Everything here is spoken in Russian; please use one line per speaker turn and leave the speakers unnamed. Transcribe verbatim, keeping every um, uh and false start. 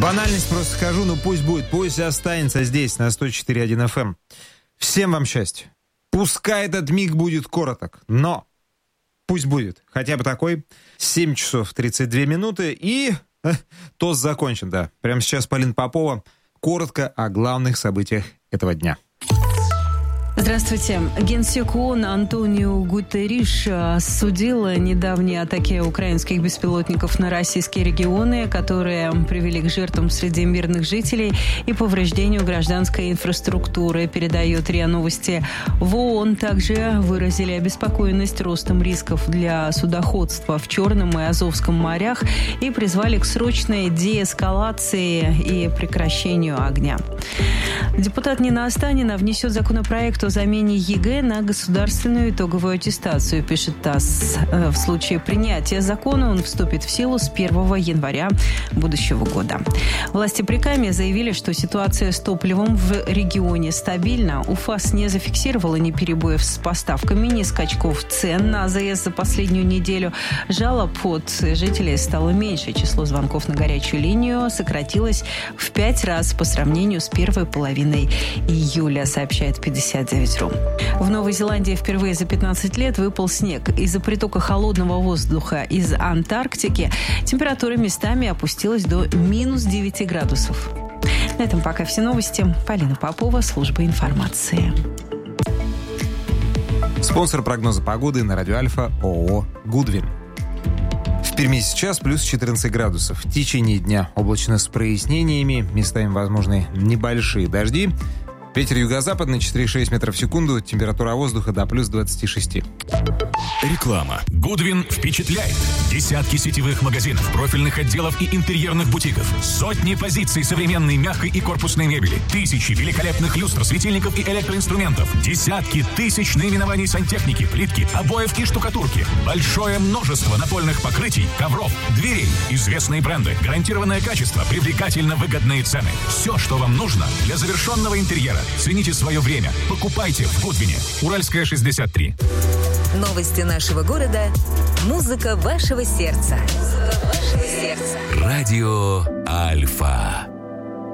Банальность просто скажу, но пусть будет, пусть останется здесь, на сто четыре и один эф эм. Всем вам счастья. Пускай этот миг будет короток, но пусть будет хотя бы такой. семь часов тридцать две минуты и э, тост закончен, да. Прямо сейчас Полина Попова коротко о главных событиях этого дня.
Здравствуйте. Генсек ООН Антонио Гутерриш осудил недавние атаки украинских беспилотников на российские регионы, которые привели к жертвам среди мирных жителей и повреждению гражданской инфраструктуры, передает РИА Новости. В ООН также выразили обеспокоенность ростом рисков для судоходства в Черном и Азовском морях и призвали к срочной деэскалации и прекращению огня. Депутат Нина Останина внесет законопроект о замене ЕГЭ на государственную итоговую аттестацию, пишет ТАСС. В случае принятия закона он вступит в силу с первого января будущего года. Власти Прикамья заявили, что ситуация с топливом в регионе стабильна. УФАС не зафиксировала ни перебоев с поставками, ни скачков цен на АЗС за последнюю неделю. Жалоб от жителей стало меньше. Число звонков на горячую линию сократилось в пять раз по сравнению с первой половиной июля, сообщает пятьдесят девять точка ру. В Новой Зеландии впервые за пятнадцать лет выпал снег. Из-за притока холодного воздуха из Антарктики температура местами опустилась до минус девяти градусов. На этом пока все новости. Полина Попова, служба информации.
Спонсор прогноза погоды на радио Альфа ООО «Гудвин». В Перми сейчас плюс четырнадцать градусов. В течение дня облачно с прояснениями, местами возможны небольшие дожди. Ветер юго-западный четыре и шесть метров в секунду, температура воздуха до плюс двадцати шести.
Реклама. Гудвин впечатляет. Десятки сетевых магазинов, профильных отделов и интерьерных бутиков. Сотни позиций современной мягкой и корпусной мебели. Тысячи великолепных люстр, светильников и электроинструментов. Десятки тысяч наименований сантехники, плитки, обоев и штукатурки. Большое множество напольных покрытий, ковров, дверей. Известные бренды, гарантированное качество, привлекательно выгодные цены. Все, что вам нужно для завершенного интерьера. Цените свое время. Покупайте в Гудвине. Уральская, шестьдесят три.
Новости нашего города. Музыка вашего сердца. Музыка вашего сердца.
Радио Альфа.